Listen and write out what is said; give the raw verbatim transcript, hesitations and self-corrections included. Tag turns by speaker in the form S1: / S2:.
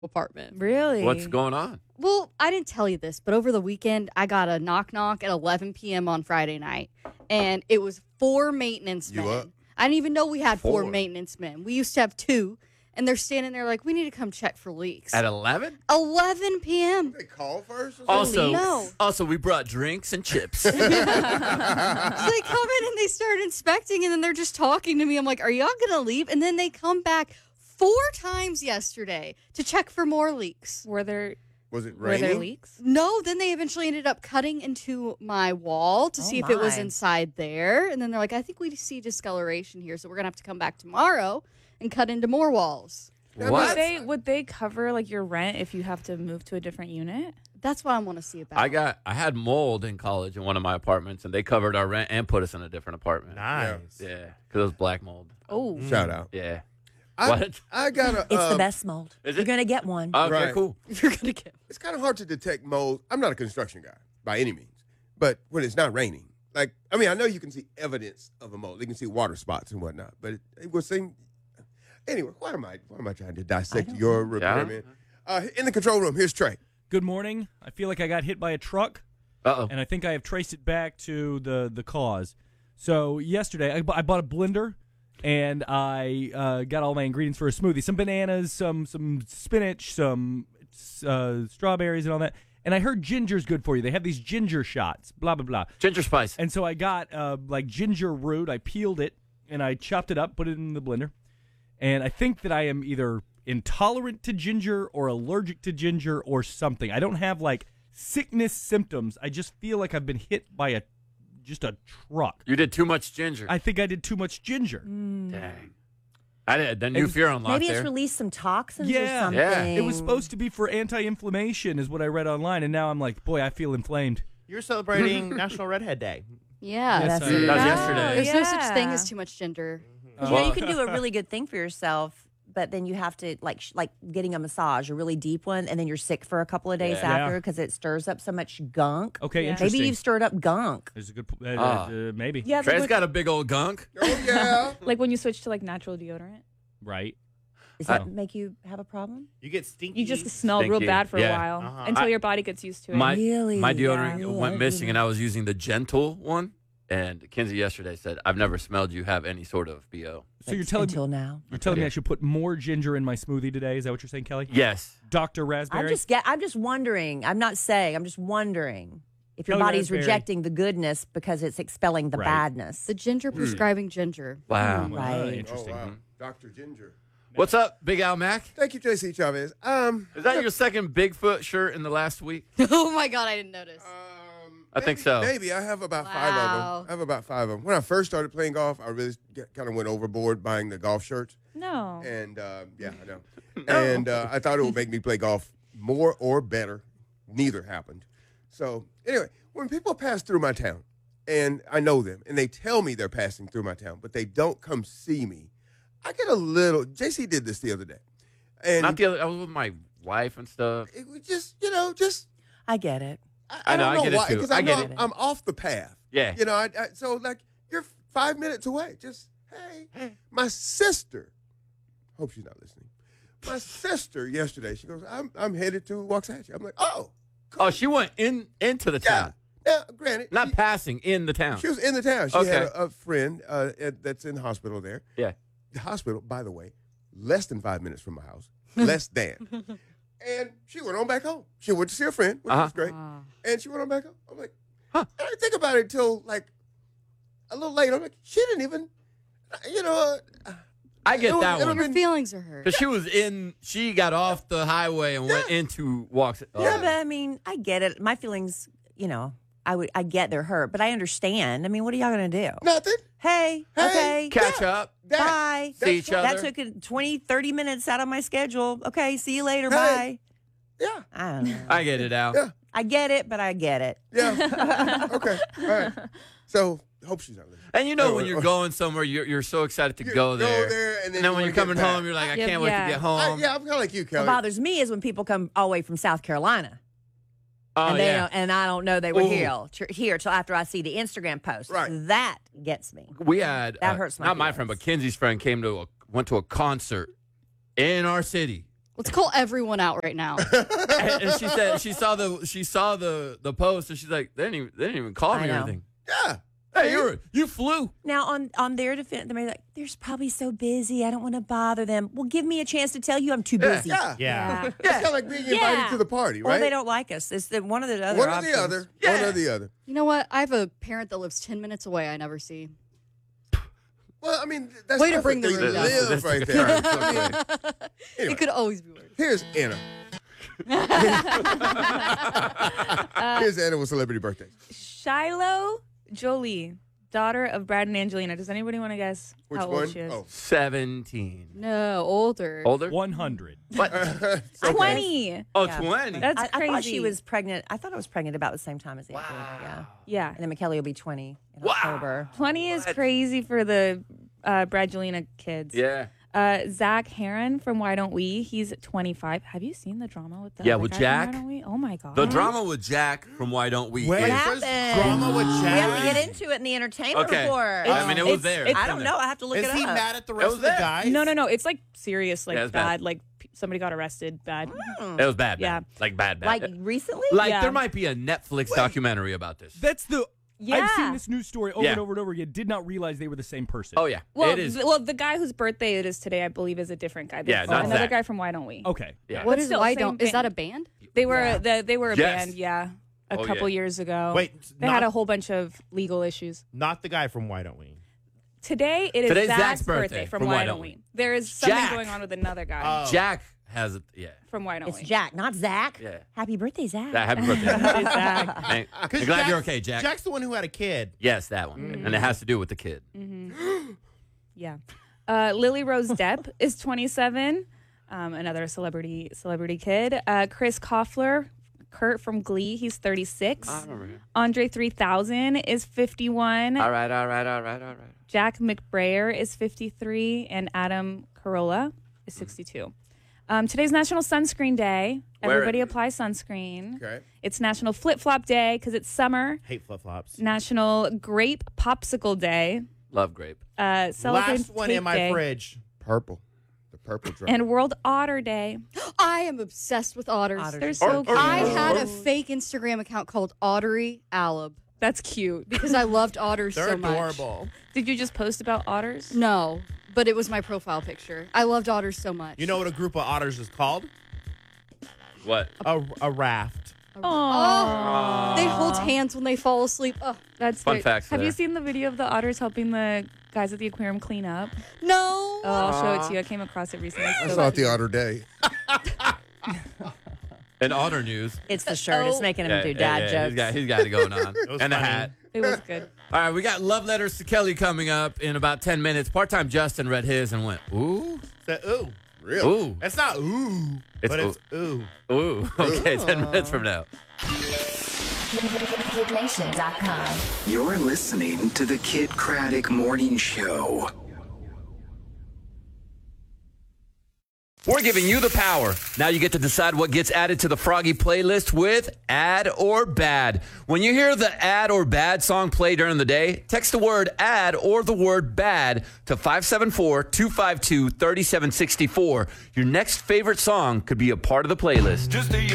S1: apartment.
S2: Really?
S3: What's going on?
S1: Well, I didn't tell you this, but over the weekend, I got a knock knock at eleven p.m. on Friday night, and it was four maintenance
S4: You
S1: men.
S4: up?
S1: I didn't even know we had four.
S3: Four.
S1: maintenance men. We used to have two, and they're standing there like, we need to come check for leaks.
S3: At eleven?
S1: eleven p.m.
S4: They call first? Or
S3: Also,
S1: No.
S3: also, we brought drinks and chips.
S1: So they come in and they start inspecting, and then they're just talking to me. I'm like, are y'all going to leave? And then they come back four times yesterday to check for more leaks.
S2: Were there
S4: Was it
S2: were
S4: raining?
S2: there leaks?
S1: No, then they eventually ended up cutting into my wall to
S5: Oh,
S1: see if it was
S5: my.
S1: inside there. And then they're like, I think we see discoloration here, so we're going to have to come back tomorrow and cut into more walls.
S2: Would
S3: What?
S2: they would they cover like your rent if you have to move to a different unit?
S1: That's what I want to see about.
S3: I got I had mold in college in one of my apartments, and they covered our rent and put us in a different apartment.
S6: Nice.
S3: Yeah, because it was black mold.
S2: Oh,
S4: Shout out.
S3: Yeah.
S4: I,
S3: What?
S4: I got a.
S5: It's the
S4: um,
S5: best mold.
S3: Is
S5: You're
S3: it?
S5: going to get one.
S3: Okay,
S4: Right.
S3: cool.
S1: You're going to get.
S4: It's kind of hard to detect mold. I'm not a construction guy by any means, but when it's not raining, like I mean, I know you can see evidence of a mold. You can see water spots and whatnot, but it, it will seem. Anyway, why am I? Why am I trying to dissect
S5: don't
S4: your
S5: know.
S4: repairman? Uh, in the control room, here's Trey.
S7: Good morning. I feel like I got hit by a truck,
S3: Uh-oh.
S7: and I think I have traced it back to the, the cause. So yesterday, I, bu- I bought a blender, and I uh, got all my ingredients for a smoothie. Some bananas, some some spinach, some uh, strawberries, and all that. And I heard ginger's good for you. They have these ginger shots, blah, blah, blah.
S3: Ginger spice.
S7: And so I got uh, like ginger root. I peeled it, and I chopped it up, put it in the blender. And I think that I am either intolerant to ginger or allergic to ginger or something. I don't have like sickness symptoms. I just feel like I've been hit by a just a truck.
S3: You did too much ginger.
S7: I think I did too much ginger.
S3: Dang. I did. Then
S7: It
S3: new
S7: was-
S3: fear unlocked
S5: Maybe
S3: there.
S5: it's released some toxins
S7: Yeah.
S5: or something.
S3: Yeah.
S7: It was supposed to be for anti-inflammation is what I read online, and now I'm like, boy, I feel inflamed.
S6: You're celebrating National Redhead Day.
S1: Yeah.
S7: Yes,
S5: That's
S7: I-
S5: it.
S3: That was
S2: Oh,
S3: yesterday.
S1: There's no such thing
S2: yeah.
S1: as too much ginger.
S5: You know,
S3: Well-
S5: you can do a really good thing for yourself, but then you have to like sh- like getting a massage, a really deep one, and then you're sick for a couple of days
S3: Yeah.
S5: after
S7: Yeah.
S5: because it stirs up so much gunk.
S7: Okay,
S2: Yeah.
S7: interesting.
S5: Maybe you've stirred up gunk.
S7: There's a good, uh,
S3: Ah.
S7: uh, maybe.
S2: yeah. Like,
S3: Trey's
S2: when-
S3: got a big old gunk.
S4: Oh yeah.
S2: like when you switch to like natural deodorant,
S7: Right.
S5: Does that
S3: Oh.
S5: make you have a problem?
S6: You get stinky.
S2: you just smell real
S3: Stinky.
S2: bad for
S3: Yeah.
S2: a while
S6: Uh-huh.
S2: until
S3: I-
S2: your body gets used to it.
S3: My
S5: Really?
S3: my deodorant
S5: Yeah.
S3: went missing, and I was using the Gentle one. And Kinsey yesterday said, "I've never smelled you have any sort of B O."
S7: So you're telling
S5: until
S7: me
S5: now.
S7: you're telling me
S3: Yeah.
S7: I should put more ginger in my smoothie today? Is that what you're saying, Kelly?
S3: Yes.
S7: Doctor Raspberry.
S5: I'm just get. I'm just wondering. I'm not saying. I'm just wondering if your
S7: Kelly
S5: body's
S7: Raspberry.
S5: rejecting the goodness because it's expelling the
S7: Right.
S5: badness.
S1: The ginger prescribing ginger.
S3: Wow.
S7: Uh,
S5: Right.
S7: interesting.
S4: Oh wow. Doctor Ginger.
S3: What's up, Big Al Mac?
S4: Thank you, J C Chavez. Um,
S3: Is that your second Bigfoot shirt in the last week?
S1: Oh my God, I didn't notice.
S4: um,
S3: I think
S4: maybe-
S3: so.
S4: Maybe I have about five of
S1: Wow.
S4: them. I have about five of them. When I first started playing golf, I really kind of went overboard buying the golf shirts.
S2: no.
S4: And uh, yeah, I know. And uh, I thought it would make me play golf more or better. Neither happened. So anyway, when people pass through my town, and I know them, and they tell me they're passing through my town, but they don't come see me, I get a little. J C did this the other day, and
S3: Not the other. I was with my wife and stuff.
S4: it was just you know just
S5: I get it.
S4: I,
S3: I know,
S4: don't
S3: I get it
S4: why,
S3: too.
S4: because
S3: I
S4: I know
S3: get
S4: I'm,
S5: it.
S4: I'm off the path.
S3: Yeah.
S4: You know, I, I, so like you're five minutes away. Just hey, my sister. Hope she's not listening. My sister yesterday, she goes, "I'm I'm headed to Waxahachie." I'm like, "Oh, cool.
S3: Oh, she went in into the
S4: yeah."
S3: town,
S4: Now, granted,
S3: not
S4: she,
S3: passing in the town.
S4: she was in the town. She
S3: Okay.
S4: had a, a friend uh, at- that's in the hospital there.
S3: Yeah.
S4: The hospital, by the way, less than five minutes from my house. Less than. And she went on back home. She went to see a friend, which
S3: Uh-huh.
S4: was great.
S1: Ah.
S4: And she went on back home. I'm like,
S3: Huh.
S4: I didn't think about it until like a little later. I'm like, she didn't even, you know. Uh,
S3: I get
S4: it'll-
S3: that
S4: it'll
S3: one.
S4: be-
S1: Your feelings are hurt.
S3: Because she was in, she got off the highway and went into walks. Oh.
S5: Yeah, but I mean, I get it. My feelings, you know, I would, I get they're hurt, but I understand. I mean, what are y'all gonna do?
S4: Nothing.
S5: Hey,
S4: Hey,
S5: okay,
S3: Catch up.
S4: That,
S5: bye.
S3: See each
S5: That
S3: other.
S5: took a twenty, thirty minutes out of my schedule. Okay, see you later.
S4: Hey.
S5: Bye.
S4: Yeah.
S5: I don't know.
S3: I get it out.
S4: Yeah.
S5: I get it, but I get it.
S4: Yeah. Okay. All right. So, hope she's not listening.
S3: And you know
S4: Oh,
S3: when you're
S4: oh.
S3: going somewhere, you're, you're so excited to
S4: You
S3: go there.
S4: and then,
S3: And then
S4: you
S3: when
S4: wanna
S3: you're coming
S4: get back.
S3: home, you're like, I
S2: Yeah,
S3: can't wait
S2: yeah.
S3: to get
S4: I,
S3: home.
S4: yeah, I'm kind of like you, Kelly.
S5: What bothers me is when people come all the way from South Carolina
S3: oh,
S5: and they
S3: yeah.
S5: don't, and I don't know they were
S3: Ooh.
S5: here tr- here till after I see the Instagram post.
S4: Right.
S5: That gets me.
S3: We had,
S5: That
S3: uh,
S5: hurts my
S3: not my
S5: feelings.
S3: friend, but Kenzie's friend came to a, went to a concert in our city.
S1: Let's call everyone out right now.
S3: and, and she said she saw the she saw the the post, and she's like, they didn't even, they didn't even call
S5: I
S3: me or
S5: know.
S3: anything.
S4: Yeah.
S3: Hey, you were, you flew.
S5: Now, on on their defense, they may be like, they're probably so busy. I don't want to bother them. Well, give me a chance to tell you I'm too
S4: Yeah.
S5: busy.
S4: Yeah.
S6: Yeah.
S4: It's kind of like being invited
S5: Yeah.
S4: to the party,
S5: Or
S4: right?
S5: they don't like us. It's the, one of the other
S4: One or
S5: options.
S4: the other. One or the other.
S1: You know what? I have a parent that lives ten minutes away. I never see.
S4: Well, I mean, that's
S1: Way to
S4: perfect.
S1: bring the
S4: They
S1: room down.
S4: live right there. I mean, anyway,
S1: It could always be worse.
S4: here's Anna. Here's Anna with celebrity birthdays.
S2: Shiloh Jolie, daughter of Brad and Angelina. Does anybody want to guess
S4: Which
S2: how
S4: one?
S2: old she is?
S4: Oh.
S3: Seventeen.
S1: No, older.
S3: Older?
S7: one hundred.
S3: What?
S4: Okay.
S2: twenty.
S3: Oh,
S5: Yeah.
S3: twenty.
S2: That's
S5: I, I
S2: crazy.
S5: thought she was pregnant. I thought I was pregnant about the same time as Andrew. Yeah.
S2: Yeah.
S5: And then McKelly will be twenty in
S3: Wow.
S5: October.
S2: twenty is crazy for the uh, Brad Jelena kids.
S3: Yeah.
S2: Uh, Zach Heron from Why Don't We? He's twenty-five. Have you seen the drama with the
S3: Yeah,
S2: other
S3: with
S2: guy
S3: Jack.
S2: From Why Don't We? Oh my god.
S3: The drama with Jack from Why Don't We?
S6: Wait,
S5: What
S3: is-
S5: happened?
S6: Drama with
S5: We
S6: Jack.
S5: have to get into it in the entertainment
S3: Okay.
S5: report.
S3: I mean, it was
S2: It's-
S3: there.
S2: it's-
S5: I don't know. I have to look
S6: Is
S5: it
S6: he
S5: up.
S6: mad at the
S3: It
S6: rest
S3: was
S6: of the
S3: there.
S6: guys?
S2: No, no, no. It's like serious, like
S3: Yeah, it's
S2: bad.
S3: bad.
S2: Like p- somebody got arrested. Bad.
S3: It was bad, bad.
S2: Yeah.
S3: Like bad, bad.
S5: Like recently?
S3: Like
S2: Yeah.
S3: there might be a Netflix documentary about this.
S7: That's the.
S2: Yeah.
S7: I've seen this news story over
S3: Yeah.
S7: and over and over again. Did not realize they were the same person.
S3: Oh yeah,
S2: Well,
S3: it is.
S2: th- well, the guy whose birthday it is today, I believe, is a different guy.
S3: Yeah,
S2: There's
S3: not
S2: another
S3: Zach.
S2: guy from Why Don't We?
S7: Okay.
S3: Yeah.
S1: What
S2: But
S1: is
S2: still,
S1: Why
S2: same
S1: Don't? Is that
S2: band.
S1: a band?
S2: They were
S5: Yeah.
S2: the, they were a
S3: Yes.
S2: band, yeah, a
S3: Oh,
S2: couple
S3: yeah.
S2: years ago.
S6: Wait,
S2: they
S6: not,
S2: had a whole bunch of legal issues.
S6: not the guy from Why Don't We?
S2: Today it is
S3: Today's
S2: Zach's,
S3: Zach's birthday
S2: birthday from,
S3: from
S2: Why
S3: Why
S2: Don't
S3: Don't
S2: We?
S3: We.
S2: There is something
S3: Jack.
S2: going on with another guy
S6: Oh.
S3: Jack has it. Yeah.
S2: from Why Don't
S5: It's
S2: We?
S5: Jack, not Zach.
S3: Yeah.
S5: Happy birthday, Zach.
S3: That, happy birthday.
S2: It's Zach.
S3: Thank- I'm
S6: 'Cause
S3: glad you're
S6: Jack's-
S3: okay, Jack.
S6: Jack's the one who had a kid.
S3: Yes, that one, and it has to do with the kid.
S2: Yeah. Uh, Lily Rose Depp is twenty-seven. Um, another celebrity celebrity kid. Uh, Chris Koffler, Kurt from Glee, he's thirty-six.
S3: I remember him.
S2: Andre three thousand is fifty-one.
S3: All right, all right, all right, all right.
S2: Jack McBrayer is fifty-three, and Adam Carolla is sixty-two. Um, today's National Sunscreen Day.
S3: Wear it.
S2: Everybody apply sunscreen.
S4: Okay.
S2: It's National Flip Flop Day because it's summer.
S6: Hate flip flops.
S2: National Grape Popsicle Day.
S3: Love grape.
S2: Uh, Cellophane
S6: Last one
S2: Tape
S6: in my
S2: Day,
S6: fridge.
S4: Purple. The purple drop.
S2: and World Otter Day.
S1: I am obsessed with otters.
S5: Otters.
S2: They're so
S3: Or-
S2: cute.
S3: or-
S1: I had a fake Instagram account called Ottery Alab
S2: That's cute.
S1: because I loved otters
S6: They're
S1: so much.
S6: adorable.
S2: Did you just post about otters?
S1: No, but it was my profile picture. I loved otters so much.
S6: You know what a group of otters is called?
S3: What?
S6: A, a raft.
S2: Oh,
S1: They hold hands when they fall asleep. Oh,
S2: that's
S3: Fun
S2: great.
S3: facts
S2: Have you
S3: there.
S2: seen the video of the otters helping the guys at the aquarium clean up?
S1: no.
S2: Oh, I'll show it to you. I came across it recently.
S4: I
S2: So
S4: saw it the other day.
S3: And otter news.
S5: It's the shirt. It's making him
S3: Yeah,
S5: do
S3: yeah,
S5: dad
S3: yeah,
S5: jokes.
S3: He's got, he's got it going on.
S6: was
S3: And a
S6: funny.
S3: hat.
S2: it was good.
S3: All right, we got love letters to Kelly coming up in about ten minutes. Part-time Justin read his and went, ooh,
S6: So, ooh.
S4: Really?
S3: ooh,
S6: It's not ooh,
S3: It's
S6: but it's ooh.
S3: ooh. Okay, ten minutes from now.
S8: Kid Nation dot com.
S9: You're listening to the Kid Craddock Morning Show.
S3: We're giving you the power. Now you get to decide what gets added to the Froggy playlist with Add or Bad. When you hear the Add or Bad song play during the day, text the word Add or the word Bad to five seven four, two five two, three seven six four. Your next favorite song could be a part of the playlist. Just a